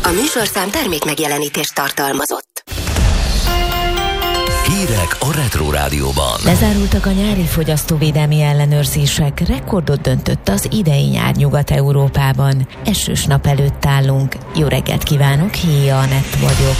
A műsorszám termék megjelenítést tartalmazott. Hírek a Retro Rádióban. Lezárultak a nyári fogyasztóvédelmi ellenőrzések, rekordot döntött az idei nyár Nyugat-Európában. Esős nap előtt állunk. Jó reggelt kívánok, Héja Anett vagyok.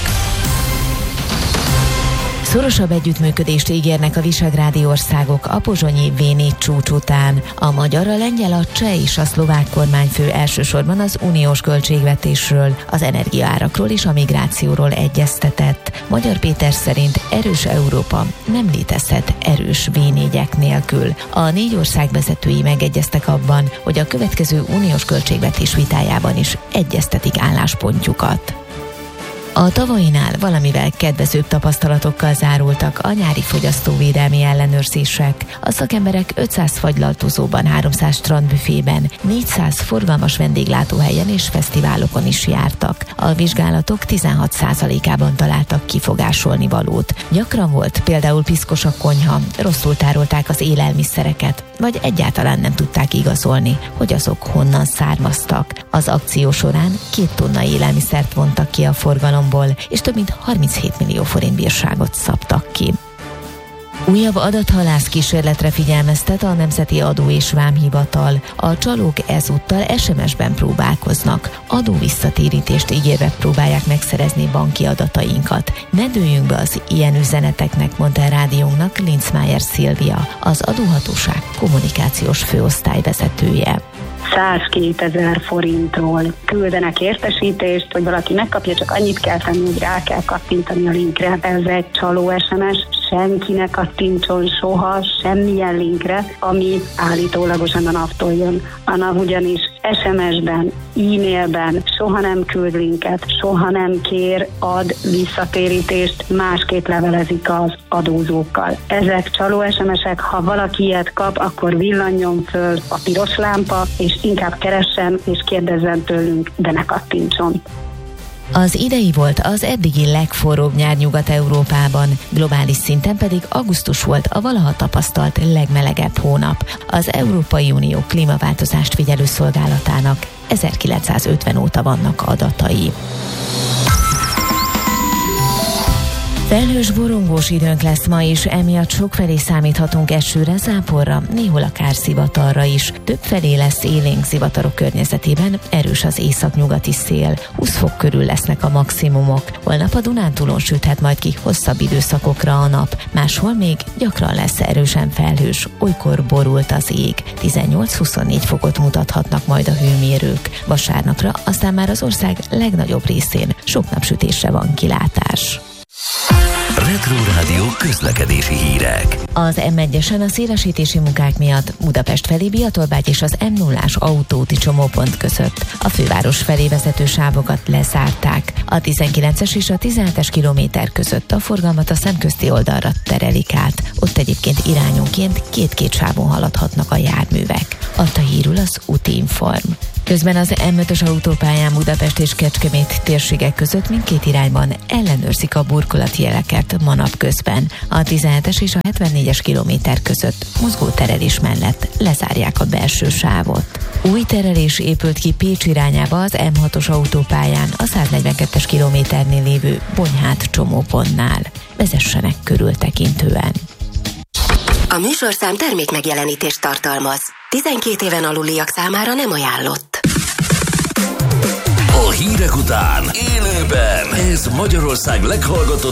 Szorosabb együttműködést ígérnek a visegrádi országok a pozsonyi V4 csúcs után. A magyar, a lengyel, a cseh és a szlovák kormányfő elsősorban az uniós költségvetésről, az energiaárakról és a migrációról egyeztetett. Magyar Péter szerint erős Európa nem létezhet erős V4-ek nélkül. A 4 ország vezetői megegyeztek abban, hogy a következő uniós költségvetés vitájában is egyeztetik álláspontjukat. A tavainál valamivel kedvezőbb tapasztalatokkal zárultak a nyári fogyasztóvédelmi ellenőrzések. A szakemberek 500 fagylaltozóban, 300 strandbüfében, 400 forgalmas vendéglátóhelyen és fesztiválokon is jártak. A vizsgálatok 16%-ában találtak kifogásolni valót. Gyakran volt például piszkos a konyha, rosszul tárolták az élelmiszereket, vagy egyáltalán nem tudták igazolni, hogy azok honnan származtak. Az akció során 2 tonna élelmiszert vontak ki a forgalomból, és több mint 37 millió forint bírságot szabtak ki. Újabb adathalász kísérletre figyelmeztet a Nemzeti Adó és Vámhivatal. A csalók ezúttal SMS-ben próbálkoznak. Adóvisszatérítést ígérve próbálják megszerezni banki adatainkat. Ne dőljünk be az ilyen üzeneteknek, mondta a rádiónknak Linzmeier Szilvia, az adóhatóság kommunikációs főosztály vezetője. 102 000 forintról küldenek értesítést, hogy valaki megkapja, csak annyit kell tenni, hogy rá kell kattintani a linkre. Ez egy csaló SMS, senki ne kattintson soha semmilyen linkre, ami állítólagosan a NAV-tól jön. A NAV ugyanis SMS-ben, e-mailben soha nem küld linket, soha nem kér, ad visszatérítést, másképp levelezik az adózókkal. Ezek csaló SMS-ek, ha valaki ilyet kap, akkor villanjon föl a piros lámpa, és inkább keressen és kérdezzen tőlünk, de ne kattintson. Az idei volt az eddigi legforróbb nyár Nyugat-Európában, globális szinten pedig augusztus volt a valaha tapasztalt legmelegebb hónap. Az Európai Unió klímaváltozást figyelő szolgálatának 1950 óta vannak adatai. Felhős, borongós időnk lesz ma is, emiatt sokfelé számíthatunk esőre, záporra, néhol akár zivatarra is. Többfelé lesz élénk zivatarok környezetében, erős az északnyugati szél. 20 fok körül lesznek a maximumok. Holnap a Dunántúlon süthet majd ki hosszabb időszakokra a nap. Máshol még gyakran lesz erősen felhős, olykor borult az ég. 18-24 fokot mutathatnak majd a hőmérők. Vasárnapra aztán már az ország legnagyobb részén sok napsütésre van kilátás. Retro Rádió közlekedési hírek. Az M1-esen a szélesítési munkák miatt Budapest felé Biatolbágy és az M0-ás autóúti csomópont között a főváros felé vezető sávokat lezárták. A 19-es és a 17-es kilométer között a forgalmat a szemközti oldalra terelik át. Ott egyébként irányonként 2 sávon haladhatnak a járművek. Adta hírül az Útinform. Közben az M5-ös autópályán Budapest és Kecskemét térségek között mindkét irányban ellenőrzik a burkolati jeleket ma napközben. A 17-es és a 74-es kilométer között mozgó terelés mellett lezárják a belső sávot. Új terelés épült ki Pécs irányába az M6-os autópályán a 142-es kilométernél lévő Bonyhát csomópontnál. Vezessenek körültekintően. A műsorszám termék megjelenítést tartalmaz. 12 éven aluliak számára nem ajánlott. A hírek után élőben ez Magyarország leghallgatottabb